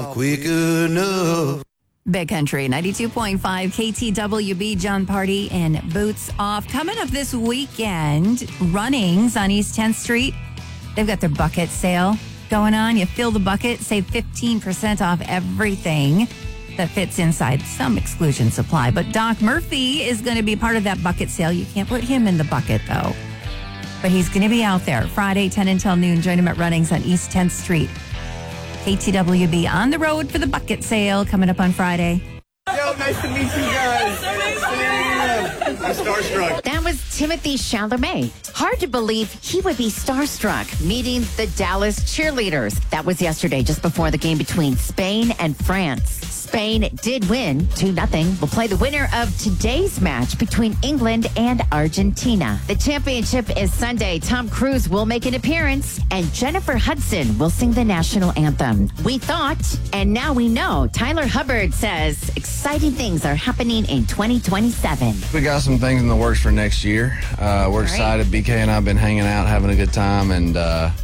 Quick enough. Big Country 92.5 KTWB. John Party and Boots Off. Coming up this weekend, Runnings on East 10th Street. They've got their bucket sale going on. You fill the bucket, save 15% off everything that fits inside some exclusion supply. But Doc Murphy is going to be part of that bucket sale. You can't put him in the bucket, though. But he's going to be out there Friday, 10 until noon. Join him at Runnings on East 10th Street. KTWB on the road for the bucket sale coming up on Friday. Yo, nice to meet you guys. I'm starstruck. That was Timothy Chalamet. Hard to believe he would be starstruck meeting the Dallas cheerleaders. That was yesterday, just before the game between Spain and France. Spain did win 2-0. We'll play the winner of today's match between England and Argentina. The championship is Sunday. Tom Cruise will make an appearance, and Jennifer Hudson will sing the national anthem. We thought, and now we know. Tyler Hubbard says exciting things are happening in 2027. We got some things in the works for next year. We're excited. BK and I have been hanging out, having a good time, and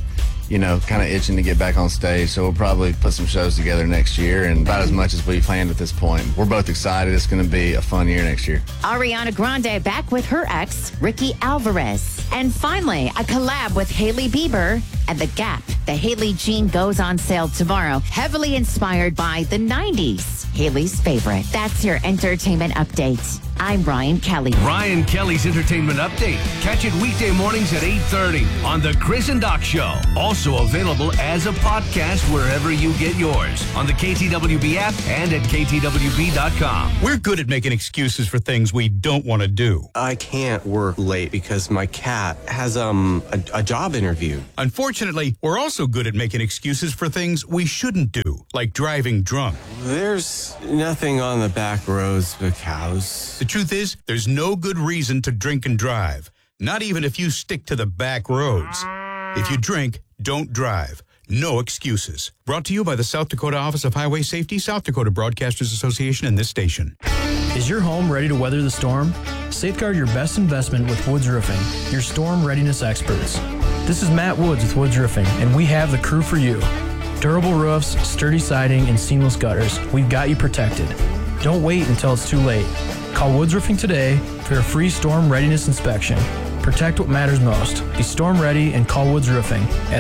kind of itching to get back on stage. So we'll probably put some shows together next year, and about as much as we planned at this point. We're both excited. It's going to be a fun year next year. Ariana Grande back with her ex, Ricky Alvarez. And finally, a collab with Hailey Bieber and The Gap. The Hailey jean goes on sale tomorrow, heavily inspired by the 90s. Hailey's favorite. That's your entertainment update. I'm Ryan Kelly. Ryan Kelly's Entertainment Update. Catch it weekday mornings at 8:30 on The Chris and Doc Show. Also available as a podcast wherever you get yours. On the KTWB app and at KTWB.com. We're good at making excuses for things we don't want to do. I can't work late because my cat has a job interview. Unfortunately, we're also good at making excuses for things we shouldn't do, like driving drunk. There's nothing on the back roads but cows. The truth is, there's no good reason to drink and drive, not even if you stick to the back roads. If you drink, don't drive. No excuses. Brought to you by the South Dakota Office of Highway Safety, South Dakota Broadcasters Association, and this station. Is your home ready to weather the storm? Safeguard your best investment with Woods Roofing, your storm readiness experts. This is Matt Woods with Woods Roofing, and we have the crew for you. Durable roofs, sturdy siding, and seamless gutters. We've got you protected. Don't wait until it's too late. Call Woods Roofing today for a free storm readiness inspection. Protect what matters most. Be storm ready and call Woods Roofing at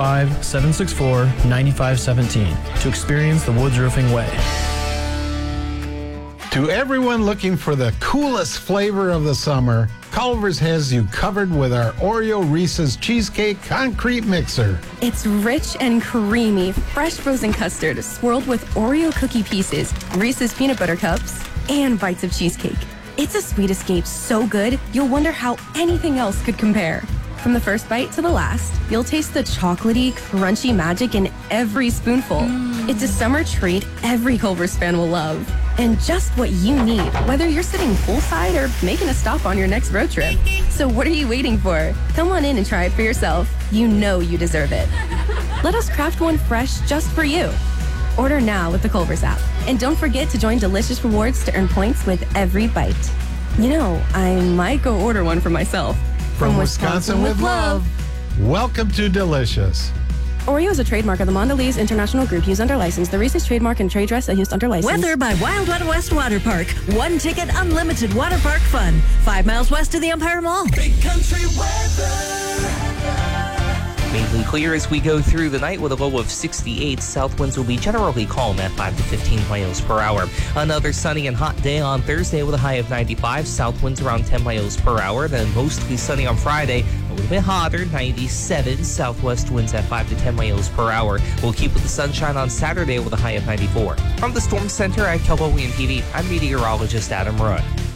605-764-9517 to experience the Woods Roofing way. To everyone looking for the coolest flavor of the summer, Culver's has you covered with our Oreo Reese's Cheesecake Concrete Mixer. It's rich and creamy, fresh frozen custard swirled with Oreo cookie pieces, Reese's peanut butter cups, and bites of cheesecake. It's a sweet escape so good, you'll wonder how anything else could compare. From the first bite to the last, you'll taste the chocolatey, crunchy magic in every spoonful. It's a summer treat every Culver's fan will love. And just what you need, whether you're sitting poolside or making a stop on your next road trip. So what are you waiting for? Come on in and try it for yourself. You know you deserve it. Let us craft one fresh just for you. Order now with the Culver's app. And don't forget to join Delicious Rewards to earn points with every bite. You know, I might go order one for myself. From Wisconsin with love. Welcome to Delicious. Oreo is a trademark of the Mondelez International Group used under license. The Reese's trademark and trade dress are used under license. Weather by Wild Wild West Water Park. One ticket, unlimited water park fun. 5 miles west of the Empire Mall. Big country weather. Mainly clear as we go through the night with a low of 68. South winds will be generally calm at 5 to 15 miles per hour. Another sunny and hot day on Thursday with a high of 95. South winds around 10 miles per hour. Then mostly sunny on Friday. A little bit hotter, 97. Southwest winds at 5 to 10 miles per hour. We'll keep with the sunshine on Saturday with a high of 94. From the Storm Center at KLOE TV, I'm meteorologist Adam Rudd.